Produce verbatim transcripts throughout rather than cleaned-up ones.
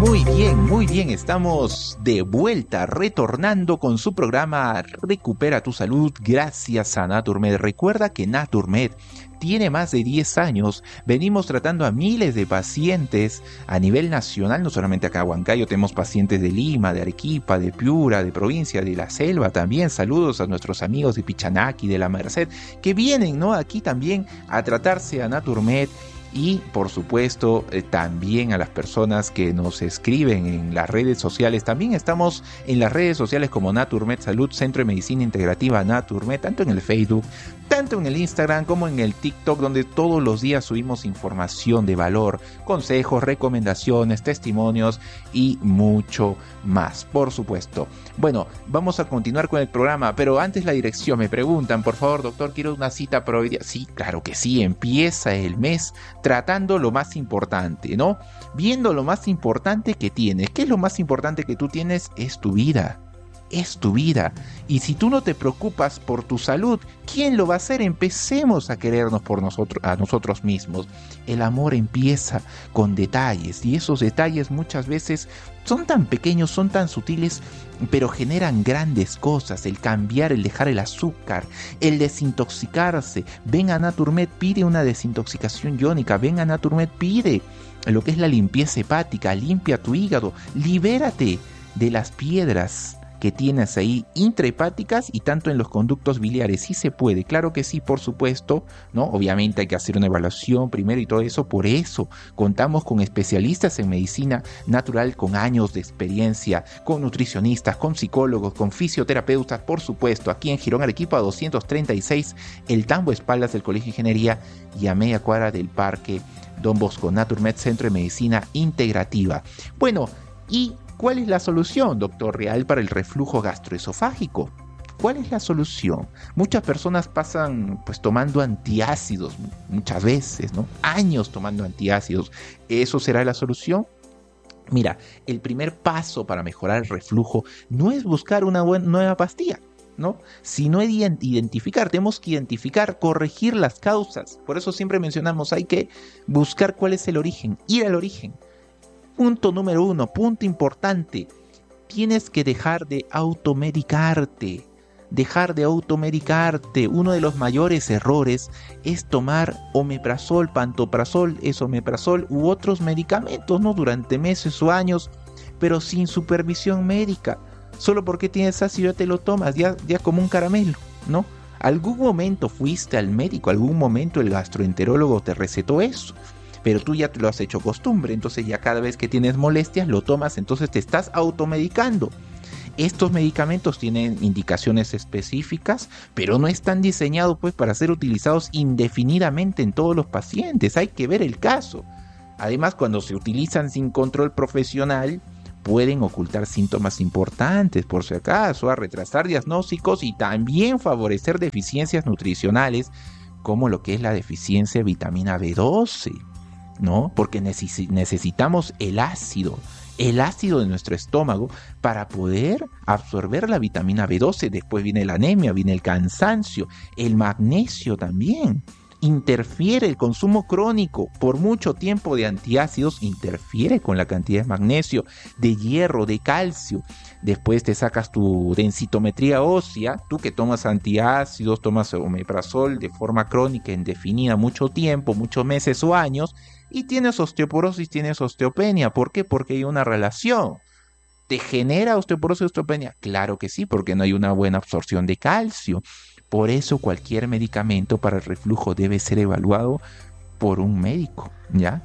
Muy bien, muy bien, estamos de vuelta, retornando con su programa Recupera tu Salud gracias a Naturmed. Recuerda que Naturmed tiene más de diez años, venimos tratando a miles de pacientes a nivel nacional, no solamente acá en Huancayo, tenemos pacientes de Lima, de Arequipa, de Piura, de provincia de La Selva también. Saludos a nuestros amigos de Pichanaki, de La Merced, que vienen, ¿no?, aquí también a tratarse a Naturmed. Y por supuesto eh, también a las personas que nos escriben en las redes sociales. También estamos en las redes sociales como Naturmed Salud, Centro de Medicina Integrativa Naturmed, tanto en el Facebook, tanto en el Instagram como en el TikTok, donde todos los días subimos información de valor, consejos, recomendaciones, testimonios y mucho más, por supuesto. Bueno, vamos a continuar con el programa, pero antes la dirección. Me preguntan, por favor, doctor, quiero una cita para hoy día. Sí, claro que sí, empieza el mes tratando lo más importante, ¿no? Viendo lo más importante que tienes. ¿Qué es lo más importante que tú tienes? Es tu vida. Es tu vida. Y si tú no te preocupas por tu salud, ¿quién lo va a hacer? Empecemos a querernos por nosotros, a nosotros mismos. El amor empieza con detalles, y esos detalles muchas veces son tan pequeños, son tan sutiles, pero generan grandes cosas. El cambiar, el dejar el azúcar, el desintoxicarse. Ven a Naturmed, pide una desintoxicación iónica. Ven a Naturmed, pide lo que es la limpieza hepática. Limpia tu hígado, libérate de las piedras que tienes ahí intrahepáticas y tanto en los conductos biliares. Sí se puede, claro que sí, por supuesto, ¿no? Obviamente hay que hacer una evaluación primero y todo eso. Por eso contamos con especialistas en medicina natural con años de experiencia, con nutricionistas, con psicólogos, con fisioterapeutas, por supuesto, aquí en Girón Arequipa doscientos treinta y seis, el Tambo, espaldas del Colegio de Ingeniería, y a media cuadra del Parque Don Bosco. Naturmed, Centro de Medicina Integrativa. Bueno, y ¿cuál es la solución, doctor Real, para el reflujo gastroesofágico? ¿Cuál es la solución? Muchas personas pasan pues tomando antiácidos muchas veces, ¿no? Años tomando antiácidos. ¿Eso será la solución? Mira, el primer paso para mejorar el reflujo no es buscar una buena, nueva pastilla, ¿no? Sino identificar, tenemos que identificar, corregir las causas. Por eso siempre mencionamos, hay que buscar cuál es el origen, ir al origen. Punto número uno, punto importante, tienes que dejar de automedicarte, dejar de automedicarte. Uno de los mayores errores es tomar omeprazol, pantoprazol, esomeprazol u otros medicamentos, ¿no? Durante meses o años, pero sin supervisión médica. Solo porque tienes ácido ya te lo tomas, ya, ya como un caramelo, ¿no? Algún momento fuiste al médico, algún momento el gastroenterólogo te recetó eso, pero tú ya te lo has hecho costumbre, entonces ya cada vez que tienes molestias lo tomas, entonces te estás automedicando. Estos medicamentos tienen indicaciones específicas, pero no están diseñados pues para ser utilizados indefinidamente en todos los pacientes, hay que ver el caso. Además, cuando se utilizan sin control profesional, pueden ocultar síntomas importantes, por si acaso, a retrasar diagnósticos y también favorecer deficiencias nutricionales, como lo que es la deficiencia de vitamina B doce. ¿No? Porque neces- necesitamos el ácido, el ácido de nuestro estómago para poder absorber la vitamina B doce. Después viene la anemia, viene el cansancio, el magnesio también. Interfiere el consumo crónico por mucho tiempo de antiácidos, interfiere con la cantidad de magnesio, de hierro, de calcio. Después te sacas tu densitometría ósea, tú que tomas antiácidos, tomas omeprazol de forma crónica, indefinida, mucho tiempo, muchos meses o años, y tienes osteoporosis, tienes osteopenia. ¿Por qué? Porque hay una relación. ¿Te genera osteoporosis y osteopenia? Claro que sí, porque no hay una buena absorción de calcio. Por eso cualquier medicamento para el reflujo debe ser evaluado por un médico, ¿ya?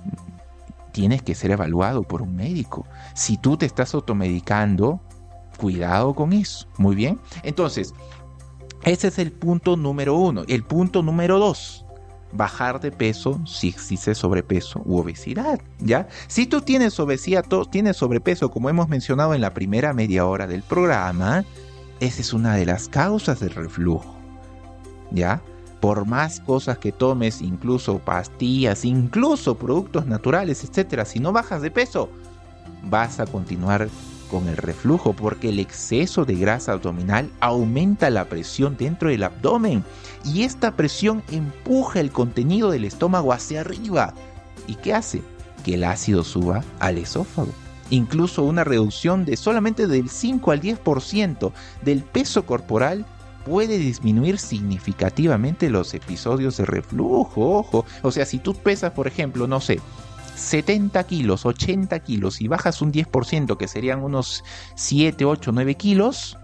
Tienes que ser evaluado por un médico. Si tú te estás automedicando, cuidado con eso. Muy bien. Entonces, ese es el punto número uno. El punto número dos, bajar de peso si existe sobrepeso u obesidad, ¿ya? Si tú tienes obesidad, tienes sobrepeso, como hemos mencionado en la primera media hora del programa, esa es una de las causas del reflujo, ¿ya? Por más cosas que tomes, incluso pastillas, incluso productos naturales, etcétera, si no bajas de peso, vas a continuar con el reflujo, porque el exceso de grasa abdominal aumenta la presión dentro del abdomen y esta presión empuja el contenido del estómago hacia arriba. ¿Y qué hace? Que el ácido suba al esófago. Incluso una reducción de solamente del cinco al diez por ciento del peso corporal puede disminuir significativamente los episodios de reflujo, ojo. O sea, si tú pesas, por ejemplo, no sé, setenta kilos, ochenta kilos y bajas un diez por ciento, que serían unos siete, ocho, nueve kilos,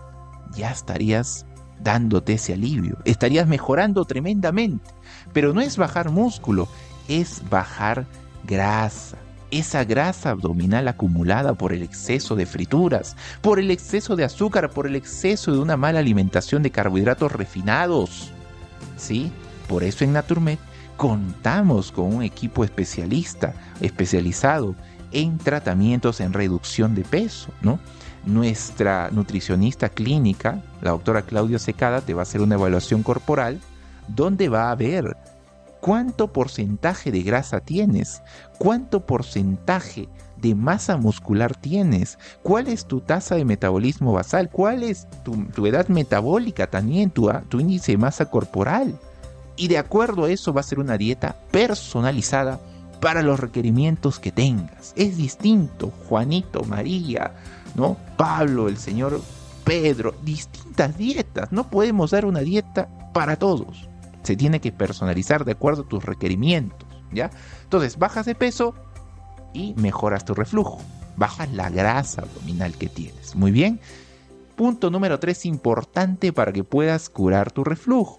ya estarías dándote ese alivio, estarías mejorando tremendamente. Pero no es bajar músculo, es bajar grasa. Esa grasa abdominal acumulada por el exceso de frituras, por el exceso de azúcar, por el exceso de una mala alimentación de carbohidratos refinados. ¿Sí? Por eso en Naturmed contamos con un equipo especialista, especializado en tratamientos en reducción de peso, ¿no? Nuestra nutricionista clínica, la doctora Claudia Secada, te va a hacer una evaluación corporal donde va a ver cuánto porcentaje de grasa tienes, cuánto porcentaje de masa muscular tienes, cuál es tu tasa de metabolismo basal, cuál es tu, tu edad metabólica también, tu, tu índice de masa corporal. Y de acuerdo a eso va a ser una dieta personalizada para los requerimientos que tengas. Es distinto, Juanito, María, ¿no? Pablo, el señor Pedro, distintas dietas. No podemos dar una dieta para todos. Se tiene que personalizar de acuerdo a tus requerimientos, ¿ya? Entonces, bajas de peso y mejoras tu reflujo. Bajas la grasa abdominal que tienes. Muy bien. Punto número tres, importante para que puedas curar tu reflujo.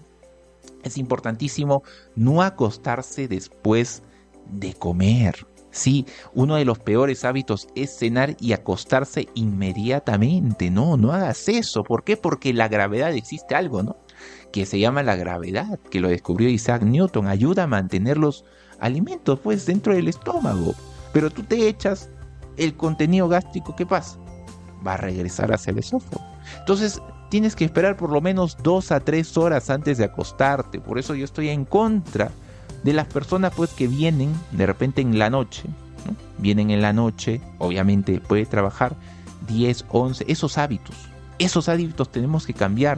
Es importantísimo no acostarse después de comer. Sí, uno de los peores hábitos es cenar y acostarse inmediatamente. No, no hagas eso. ¿Por qué? Porque la gravedad, existe algo, ¿no?, que se llama la gravedad, que lo descubrió Isaac Newton, ayuda a mantener los alimentos pues dentro del estómago. Pero tú te echas el contenido gástrico, ¿qué pasa? Va a regresar hacia el esófago. Entonces tienes que esperar por lo menos dos a tres horas antes de acostarte. Por eso yo estoy en contra de las personas pues que vienen de repente en la noche, ¿no? Vienen en la noche, obviamente puede trabajar diez, once, esos hábitos. Esos hábitos tenemos que cambiar.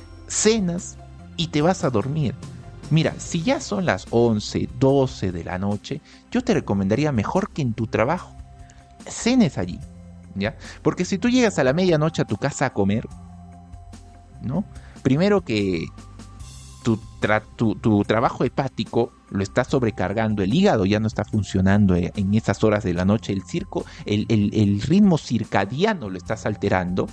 Cenas y te vas a dormir. Mira, si ya son las once, doce de la noche, yo te recomendaría mejor que en tu trabajo cenes allí, ¿ya? Porque si tú llegas a la medianoche a tu casa a comer, ¿no? Primero que tu, tra- tu, tu trabajo hepático lo está sobrecargando, el hígado ya no está funcionando en esas horas de la noche, el, circo, el, el, el ritmo circadiano lo estás alterando.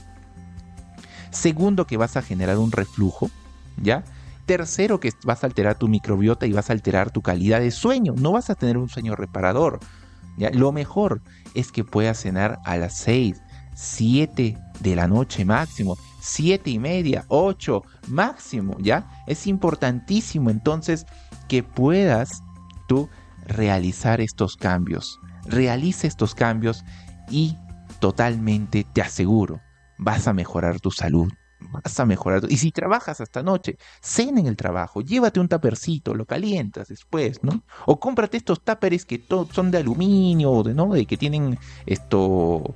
Segundo, que vas a generar un reflujo, ¿ya? Tercero, que vas a alterar tu microbiota y vas a alterar tu calidad de sueño. No vas a tener un sueño reparador, ¿ya? Lo mejor es que puedas cenar a las seis, siete de la noche máximo, siete y media, ocho máximo, ¿ya? Es importantísimo entonces que puedas tú realizar estos cambios. Realiza estos cambios y totalmente te aseguro, vas a mejorar tu salud, vas a mejorar. Y si trabajas hasta noche, cena en el trabajo, llévate un tapercito, lo calientas después, ¿no? O cómprate estos táperes que to- son de aluminio, de, ¿no? De que tienen esto,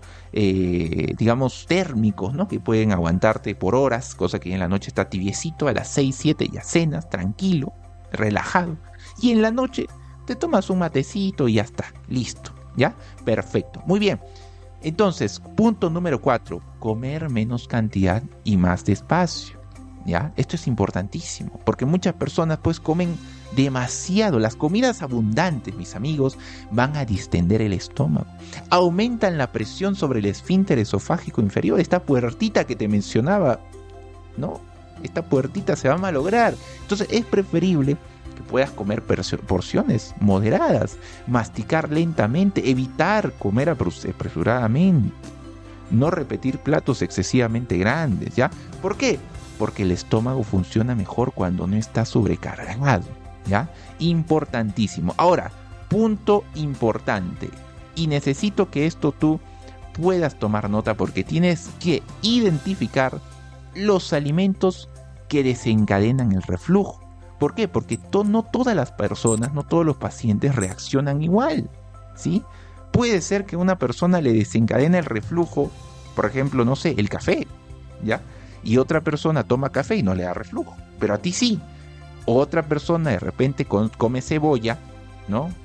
eh, digamos, térmicos, ¿no? Que pueden aguantarte por horas, cosa que en la noche está tibiecito, a las seis, siete ya cenas, tranquilo, relajado. Y en la noche te tomas un matecito y ya está, listo, ¿ya? Perfecto, muy bien. Entonces, punto número cuatro, comer menos cantidad y más despacio, ¿ya? Esto es importantísimo, porque muchas personas pues comen demasiado. Las comidas abundantes, mis amigos, van a distender el estómago, aumentan la presión sobre el esfínter esofágico inferior, esta puertita que te mencionaba, ¿no? Esta puertita se va a malograr. Entonces es preferible que puedas comer porciones moderadas, masticar lentamente, evitar comer apresuradamente, no repetir platos excesivamente grandes, ¿ya? ¿Por qué? Porque el estómago funciona mejor cuando no está sobrecargado, ¿ya? Importantísimo. Ahora, punto importante, y necesito que esto tú puedas tomar nota, porque tienes que identificar los alimentos que desencadenan el reflujo. ¿Por qué? Porque to- no todas las personas, no todos los pacientes reaccionan igual, ¿sí? Puede ser que una persona le desencadene el reflujo, por ejemplo, no sé, el café, ¿ya? Y otra persona toma café y no le da reflujo, pero a ti sí. Otra persona de repente con- come cebolla, ¿no?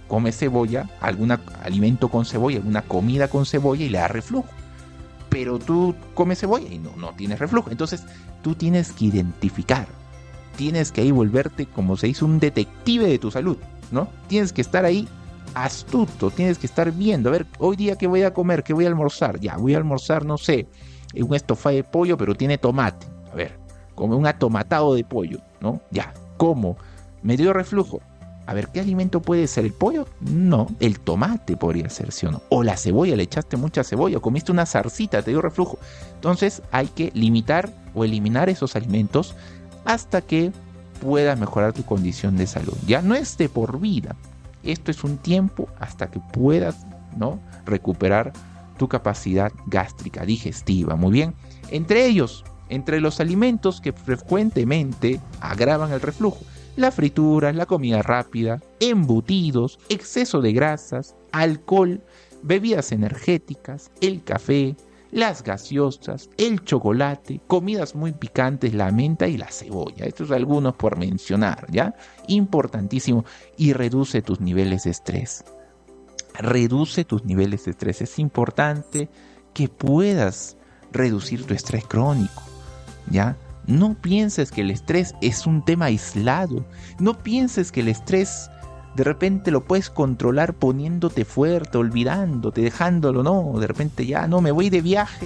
come cebolla, algún alimento con cebolla, alguna comida con cebolla y le da reflujo. Pero tú comes cebolla y no, no tienes reflujo. Entonces tú tienes que identificar, tienes que ahí volverte, como se dice, un detective de tu salud, ¿no? Tienes que estar ahí astuto, tienes que estar viendo, a ver, hoy día qué voy a comer, qué voy a almorzar. Ya, voy a almorzar, no sé, un estofado de pollo, pero tiene tomate. A ver, come un atomatado de pollo, ¿no? Ya, ¿cómo? Me dio reflujo. A ver, ¿qué alimento puede ser? ¿El pollo? No, el tomate podría ser, ¿sí o no? O la cebolla, le echaste mucha cebolla, o comiste una zarcita, te dio reflujo. Entonces hay que limitar o eliminar esos alimentos hasta que puedas mejorar tu condición de salud. Ya no es de por vida. Esto es un tiempo hasta que puedas, ¿no?, recuperar tu capacidad gástrica, digestiva. Muy bien. Entre ellos, entre los alimentos que frecuentemente agravan el reflujo: la fritura, la comida rápida, embutidos, exceso de grasas, alcohol, bebidas energéticas, el café, las gaseosas, el chocolate, comidas muy picantes, la menta y la cebolla. Estos algunos por mencionar, ¿ya? Importantísimo. Y reduce tus niveles de estrés. Reduce tus niveles de estrés. Es importante que puedas reducir tu estrés crónico, ¿ya? No pienses que el estrés es un tema aislado. No pienses que el estrés de repente lo puedes controlar poniéndote fuerte, olvidándote, dejándolo. No, de repente ya no, me voy de viaje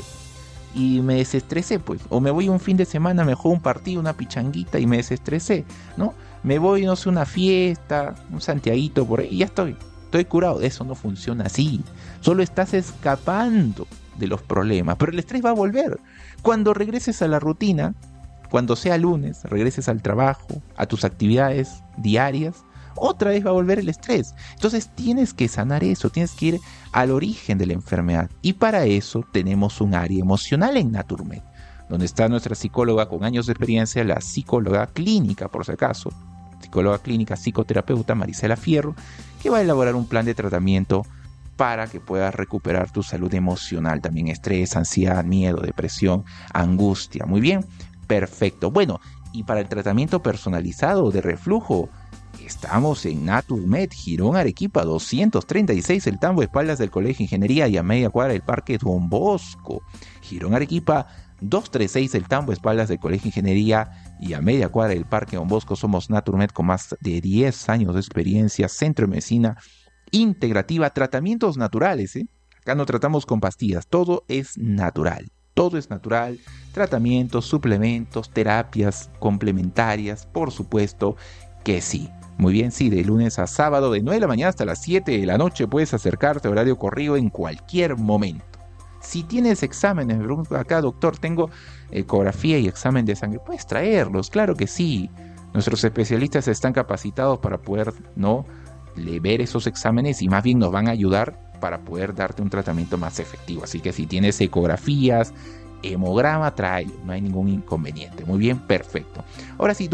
y me desestresé, pues. O me voy un fin de semana, me juego un partido, una pichanguita y me desestresé, ¿no? Me voy, no sé, una fiesta, un santiaguito por ahí y ya estoy. Estoy curado. Eso no funciona así. Solo estás escapando de los problemas. Pero el estrés va a volver. Cuando regreses a la rutina, cuando sea lunes, regreses al trabajo, a tus actividades diarias, otra vez va a volver el estrés. Entonces tienes que sanar eso, tienes que ir al origen de la enfermedad. Y para eso tenemos un área emocional en Naturmed, donde está nuestra psicóloga con años de experiencia, la psicóloga clínica, por si acaso, psicóloga clínica, psicoterapeuta Marisela Fierro, que va a elaborar un plan de tratamiento para que puedas recuperar tu salud emocional, también estrés, ansiedad, miedo, depresión, angustia. Muy bien, perfecto. Bueno, y para el tratamiento personalizado de reflujo, estamos en Naturmed, Girón Arequipa doscientos treinta y seis, el Tambo, espaldas del Colegio Ingeniería y a media cuadra del Parque Don Bosco. Girón Arequipa doscientos treinta y seis, el Tambo, espaldas del Colegio Ingeniería y a media cuadra del Parque Don Bosco. Somos Naturmed con más de diez años de experiencia, centro de medicina integrativa, tratamientos naturales, ¿eh? Acá no tratamos con pastillas, todo es natural. Todo es natural, tratamientos, suplementos, terapias complementarias, por supuesto que sí. Muy bien, sí, de lunes a sábado, de nueve de la mañana hasta las siete de la noche, puedes acercarte a horario corrido en cualquier momento. Si tienes exámenes, me pregunto acá, doctor, tengo ecografía y examen de sangre, puedes traerlos, claro que sí. Nuestros especialistas están capacitados para poder, ¿no?, ver esos exámenes y más bien nos van a ayudar para poder darte un tratamiento más efectivo. Así que si tienes ecografías, hemograma, tráelo, no hay ningún inconveniente. Muy bien, perfecto. Ahora sí,